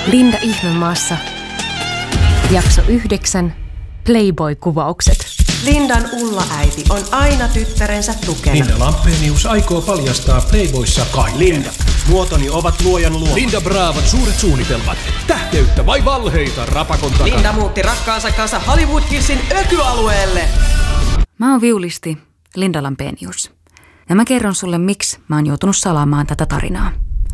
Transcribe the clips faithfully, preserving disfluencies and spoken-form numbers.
Linda Ihmemaassa. Jakso yhdeksän. Playboy-kuvaukset. Lindan Ulla-äiti on aina tyttärensä tukena. Linda Lampenius aikoo paljastaa Playboyssa kaiken. Linda, muotoni ovat luojan luoma. Linda Braavan suuret suunnitelmat. Tähteyttä vai valheita rapakon takana. Linda muutti rakkaansa kanssa Hollywood Hillsin ökyalueelle. Mä oon viulisti Linda Lampenius. Ja mä kerron sulle, miksi mä oon joutunut salaamaan tätä tarinaa.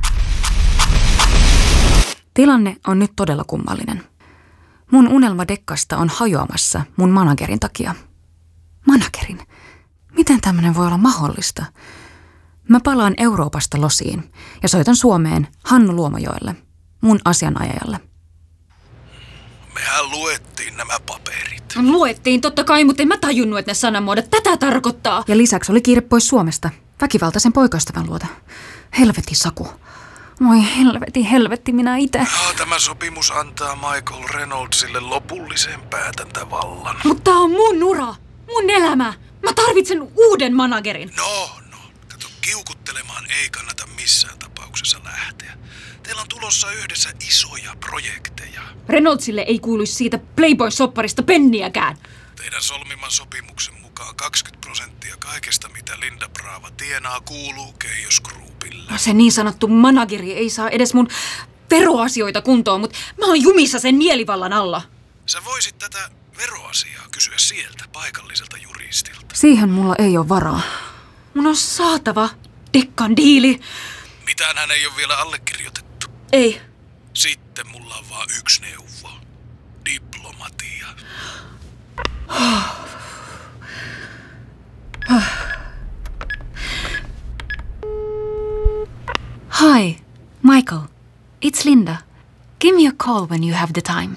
Tilanne on nyt todella kummallinen. Mun unelma Dekkasta on hajoamassa mun managerin takia. Managerin? Miten tämmönen voi olla mahdollista? Mä palaan Euroopasta losiin ja soitan Suomeen Hannu Luomajoelle, mun asianajajalle. Mehän luettiin nämä paperit. Luettiin totta kai, mutta en mä tajunnut, että ne sanamuodot tätä tarkoittaa. Ja lisäksi oli kiire pois Suomesta, väkivaltaisen poikaystävän luota. Helvetin Saku. Moi helvetin helvetti minä itse. No, tämä sopimus antaa Michael Reynoldsille lopullisen päätäntävallan. Mutta tää on mun ura, mun elämä. Mä tarvitsen uuden managerin. No, no. Kato, kiukuttelemaan ei kannata missään tapauksessa lähteä. Teillä on tulossa yhdessä isoja projekteja. Reynoldsille ei kuuluisi siitä Playboy-sopparista penniäkään. Teidän solmiman sopimuksen mukaan kaksikymmentä prosenttia kaikesta, mitä Linda Brava tienaa, kuuluu Keijo Groupille. No, se niin sanottu manageri ei saa edes mun veroasioita kuntoon, mutta mä oon jumissa sen mielivallan alla. Sä voisit tätä veroasiaa kysyä sieltä paikalliselta juristilta. Siihen mulla ei ole varaa. Mun on saatava Dekkan diili. Mitään hän ei ole vielä allekirjoitettu. Ei. Sitten mulla on vaan yksi neuvo. Diplomatia. Hi, Michael. It's Linda. Give me a call when you have the time.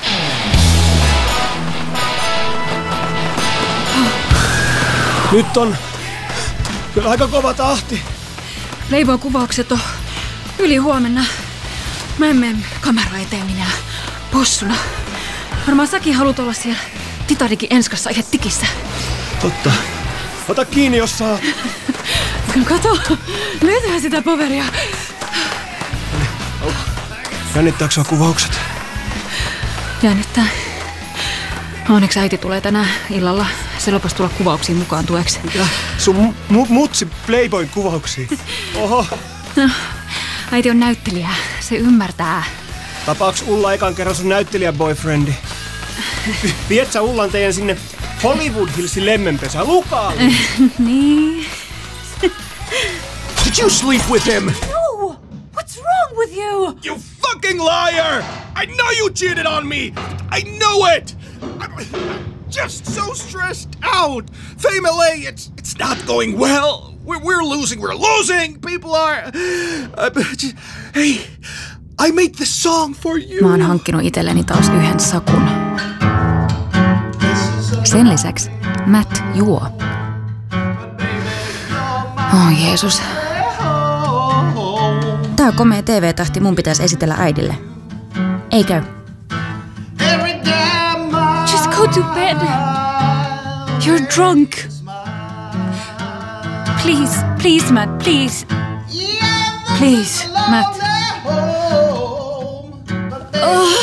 Nyt on kyllä aika kova tahti. Playboy-kuvaukset on yli huomenna. Mä en mene kamera eteen minä possuna. Varmaan säkin haluat olla siellä Titanicin enskassa ihan tikissä. Totta. Ota kiinni, jos saat. Kato, löytää sitä poveria. Jännittääkö sua kuvaukset? Jännittää. Onneksi äiti tulee tänään illalla. Se lupas tulla kuvauksiin mukaan tueksi. Ja sun mu- mutsi Playboy-kuvauksiin. Oho. No, äiti on näyttelijä. Se ymmärtää. Tapaaks Ulla ekan kerran sun näyttelijä-boyfriendi? Viet sä Ullan teidän sinne Hollywood Hillsin lemmenpesä Lukaalle? Niin. Did you sleep with him? No! What's wrong with you? You fucking liar! I know you cheated on me! I know it! I'm just so stressed out! Fame L A, it's, it's not going well! We're, we're losing, we're losing! People are... Uh, just, hey, I made this song for you! Mä oon hankkinut itselleni taas yhden Sakun. Sen lisäksi Matt juo. Oh Jeesus. Tää komea T V-tahti mun pitäisi esitellä äidille. Ei käy. Just go to bed. You're drunk. Please, please Matt, please. Please, Matt. Oh.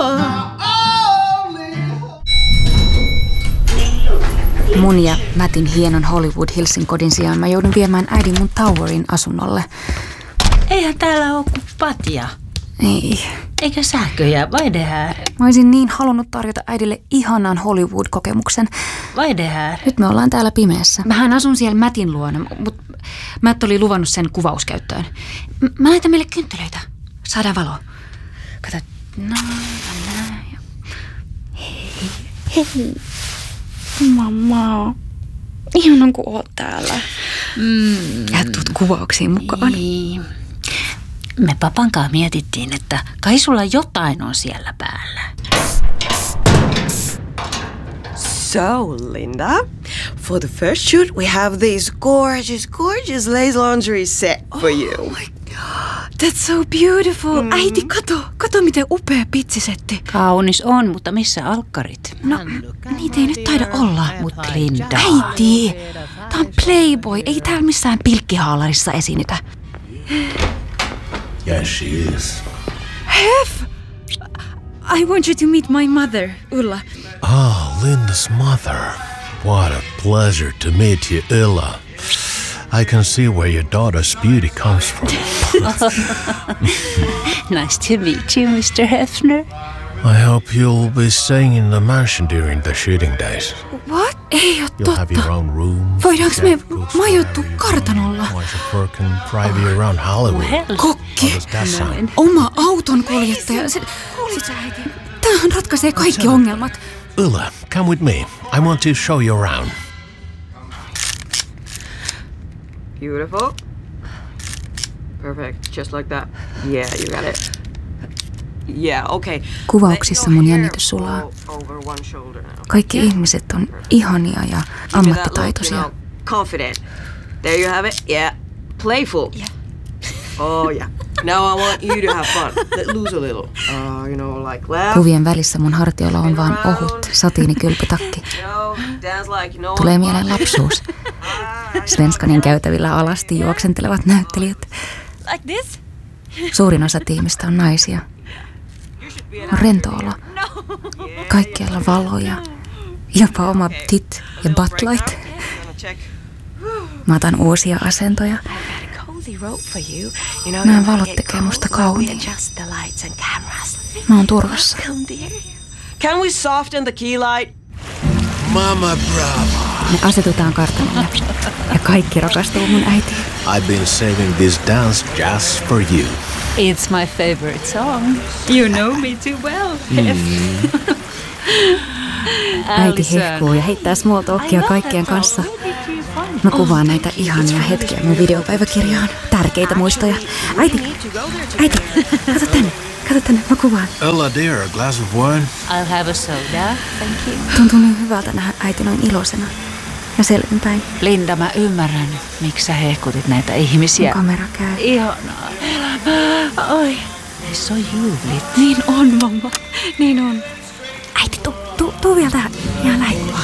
Mun ja Mattin hienon Hollywood Hillsin kodin sijaan mä joudun viemään äidin mun Towerin asunnolle. Eihän täällä ole kuin patja. Ei. Eikä sähköjä, vai det här? Mä olisin niin halunnut tarjota äidille ihanan Hollywood-kokemuksen. Vai det här? Nyt me ollaan täällä pimeässä. Mähän asun siellä Mattin luona, mutta Matt oli luvannut sen kuvauskäyttöön. M- mä laitan meille kynttilöitä. Saadaan valoa. Kato. No, no, hei, hei. Mamma. Ihanan kun oot täällä. Mm. Ja tuut kuvauksiin mukaan. Niin. Me papankaan mietittiin, että kai sulla jotain on siellä päällä. So, Linda, for the first shoot we have this gorgeous, gorgeous lace lingerie set for you. Oh my God, that's so beautiful. Mm. Äiti, kato, kato miten upea pitsisetti. Kaunis on, mutta missä alkkarit? No, niitä ei nyt taida olla. Mut Linda. Äiti, tää on Playboy, ei täällä missään pilkkihaalarissa esiinnytä. Yes, she is. Hef! I want you to meet my mother, Ulla. Oh, Linda's mother. What a pleasure to meet you, Ulla. I can see where your daughter's beauty comes from. Nice to meet you, Mister Hefner. I hope you'll be staying in the mansion during the shooting days. What? Ei oo You'll have your totta. own room. Voidaanko me majoittua kartanolla? My chauffeur can drive you around Hollywood. How Kokki. does that sound? Oma auton kuljettaja. Se, se, tämähän ratkaisee kaikki ongelmat. Ulla, come with me. I want to show you around. Beautiful. Perfect. Just like that. Yeah, you got it. Yeah, okay. Kuvauksissa mun jännitys sulaa. Kaikki ihmiset on ihania ja ammattitaitoisia. Confident. There you have it. Yeah. Playful. Yeah. Oh yeah. Now I want you to have fun. Let loose a little. Uh, you know, like laugh. Kuvien välissä mun hartiolla on vaan ohut satiinikylpytakki. Tulee mieleen lapsuus. Svenskanin käytävillä alasti juoksentelevat näyttelijät. Like this? Suurin osa tiimistä on naisia. On rento olo. Kaikkialla valoja. Jopa oma tit ja butt light. Mä otan uusia asentoja. Nämä valot tekee musta kauniin. Mä oon turvassa. Can we soften the key light? Mama Brava. Me asetutaan kartanolle. Ja kaikki rakastuu mun äitiin. I've been saving this dance just for you. It's my favorite song. You know me too well. Äiti hehkuu ja heittää small talkia kaikkien kanssa. Mä kuvaan näitä ihania hetkiä mun videopäiväkirjaan. Tärkeitä muistoja. Äiti, äiti, kato tänne, kato tänne, mä kuvaan. Ulla dear, a glass of wine? I'll have a soda, thank you. Tuntuu niin hyvältä nähdä äiti noin iloisena ja selvinpäin. Linda, mä ymmärrän, miksi sä hehkutit näitä ihmisiä. Mun kamera käy. Ihanaa elämää. Oi, ne so juhlit. Niin on, mamma. Niin on. Äiti, tuu, tuu, tuu vielä tähän. Ihan lähikuvaan.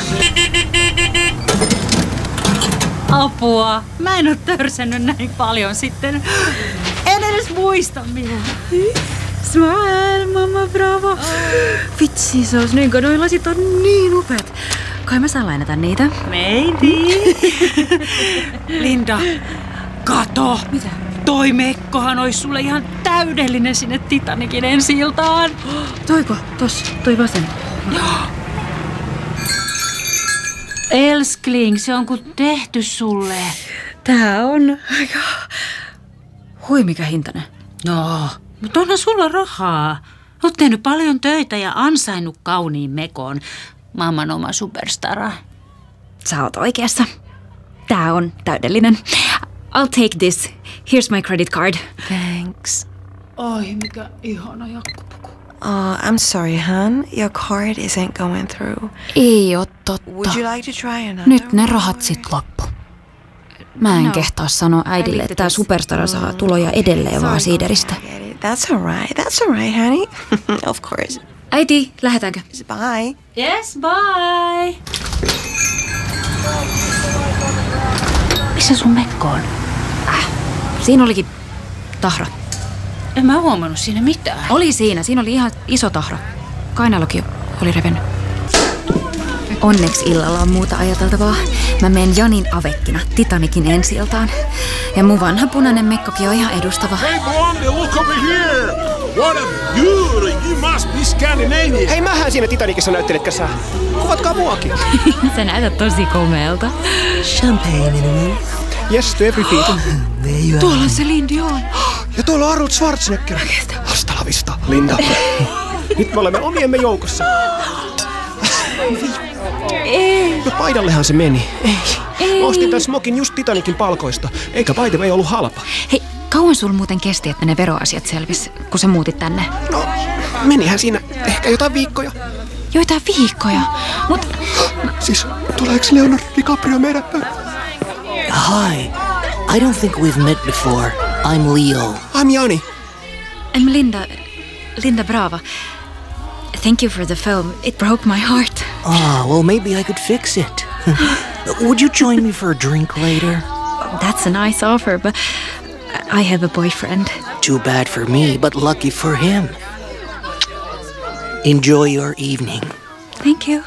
Apua. Mä en oo törsännyt näin paljon sitten. En edes muista minua. Smile, mamma bravo. Vitsi, se olisi niin, noi lasit on niin upeat. Kai mä saan lainata niitä. Maybe. Linda, kato. Mitä? Toi mekkohan olisi sulle ihan täydellinen sinne Titanikin ensi-iltaan. Toiko? Tos, toi vasen. Elskling, se on kun tehty sulle. Tää on aika... Hui, mikä hintainen. No, mutta onhan sulla rahaa. Oot tehnyt paljon töitä ja ansainnut kauniin mekoon. Maailman oma superstara. Sä oot oikeassa. Tää on täydellinen. I'll take this. Here's my credit card. Thanks. Ai, mikä ihana jakkupuku. Oh, I'm sorry, hon. Your card isn't going through. Ei oo totta. Would you like to try another? Nyt ne rahat sit loppu. Mä en no. kehtaa sanoa äidille, että tää superstara saa tuloja edelleen vaan siideristä. That's alright, that's alright, honey. Of course. Äiti, lähdetäänkö? Bye. Yes, bye. Missä sun mekko on? Äh, siinä olikin tahra. En mä huomannut siinä mitään. Oli siinä, siinä oli ihan iso tahra. Kainalokin oli revennyt. Onneksi illalla on muuta ajateltavaa. Mä menen Janin avekkina Titanikin ensi-iltaan. Ja mun vanha punainen mekkokin on ihan edustava. Hey Blondie, look over here! What a beauty! You must be Scandinavian! Hei, mähän siinä Titanicissa näytteletkö sä? Kuvatkaa muakin. Sä näytät tosi komealta. Champagne in a minute. Yes, to every feet. Tuolla se Lindy on. Ja tuolla on Arnold Schwarzenegger. Hasta la vista, Linda. Nyt me olemme omiemme joukossa. Ei. No paidallehan se meni. Ei. Ei. Mä ostin tän smokin just Titanikin palkoista. Eikä by the way ollut halpa. Hei, kauan sul muuten kesti, että ne veroasiat selvis, kun sä muutit tänne? No, menihän siinä ehkä jotain viikkoja. Joitain viikkoja? Mut... Siis, tuleeko Leonardo DiCaprio meidän pöydä? Hi. I don't think we've met before. I'm Leo. I'm Jani. I'm Linda. Linda Brava. Thank you for the film. It broke my heart. Ah, well, maybe I could fix it. Would you join me for a drink later? That's a nice offer, but I have a boyfriend. Too bad for me, but lucky for him. Enjoy your evening. Thank you.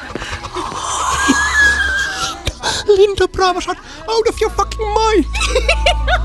Linda Bravas, out of your fucking mind.